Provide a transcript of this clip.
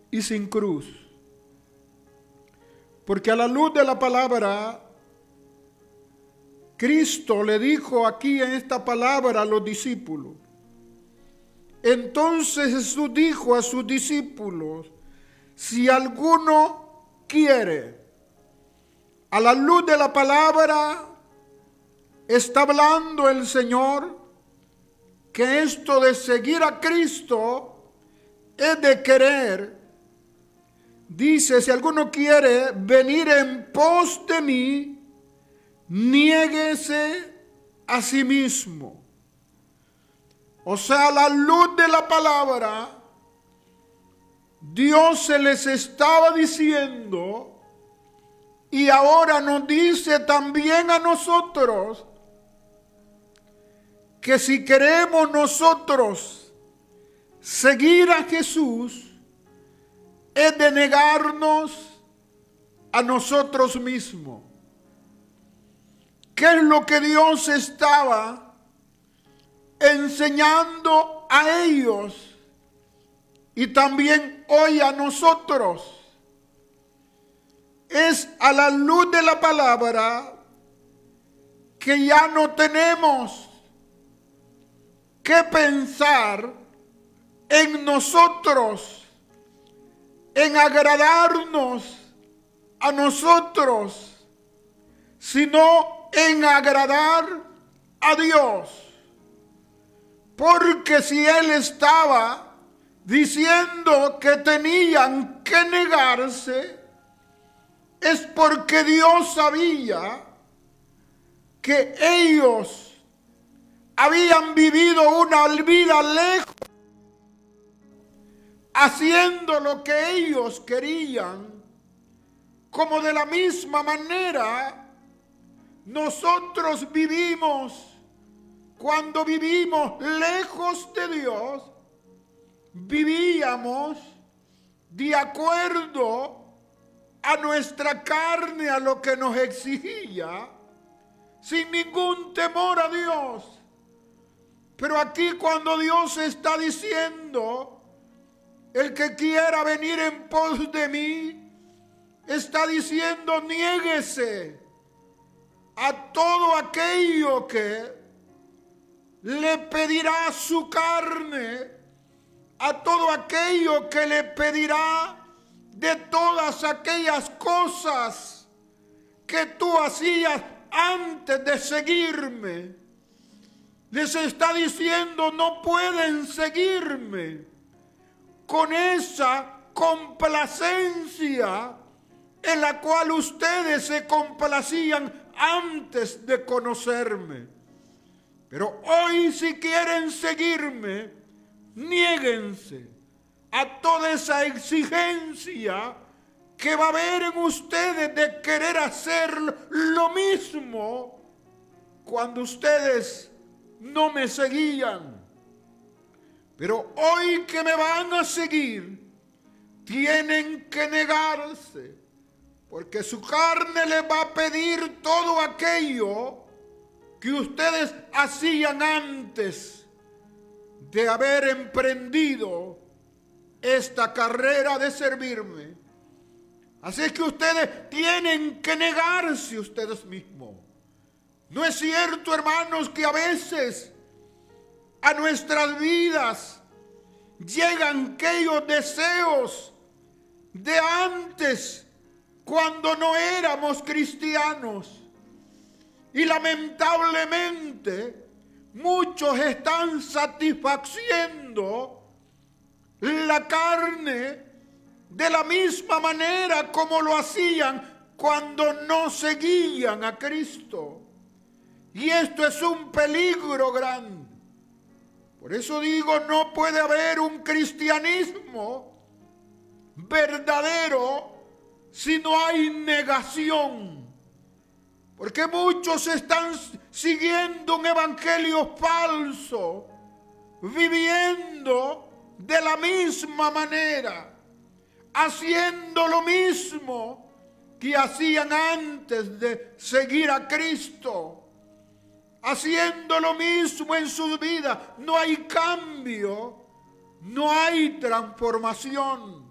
y sin cruz. Porque a la luz de la palabra, Cristo le dijo aquí en esta palabra a los discípulos. Entonces Jesús dijo a sus discípulos: si alguno quiere, a la luz de la palabra está hablando el Señor, que esto de seguir a Cristo es de querer. Dice: si alguno quiere venir en pos de mí, niéguese a sí mismo. O sea, a la luz de la palabra, Dios se les estaba diciendo, y ahora nos dice también a nosotros, que si queremos nosotros seguir a Jesús, es de negarnos a nosotros mismos. ¿Qué es lo que Dios estaba enseñando a ellos y también hoy a nosotros? Es a la luz de la palabra que ya no tenemos que pensar en nosotros, en agradarnos a nosotros, sino en agradar a Dios. Porque si Él estaba diciendo que tenían que negarse, es porque Dios sabía que ellos habían vivido una vida lejos, haciendo lo que ellos querían. Como de la misma manera nosotros vivimos, cuando vivimos lejos de Dios, vivíamos de acuerdo a nuestra carne, a lo que nos exigía, sin ningún temor a Dios. Pero aquí, cuando Dios está diciendo: el que quiera venir en pos de mí, está diciendo: niéguese a todo aquello que le pedirá su carne, a todo aquello que le pedirá de todas aquellas cosas que tú hacías antes de seguirme. Les está diciendo: no pueden seguirme con esa complacencia en la cual ustedes se complacían antes de conocerme. Pero hoy, si quieren seguirme, niéguense a toda esa exigencia que va a haber en ustedes de querer hacer lo mismo cuando ustedes no me seguían. Pero hoy que me van a seguir, tienen que negarse, porque su carne les va a pedir todo aquello que ustedes hacían antes de haber emprendido esta carrera de servirme. Así es que ustedes tienen que negarse ustedes mismos. ¿No es cierto, hermanos, que a veces a nuestras vidas llegan aquellos deseos de antes, cuando no éramos cristianos? Y lamentablemente muchos están satisfaciendo la carne de la misma manera como lo hacían cuando no seguían a Cristo. Y esto es un peligro grande. Por eso digo, no puede haber un cristianismo verdadero si no hay negación. Porque muchos están siguiendo un evangelio falso, viviendo de la misma manera, haciendo lo mismo que hacían antes de seguir a Cristo, haciendo lo mismo en sus vidas. No hay cambio, no hay transformación.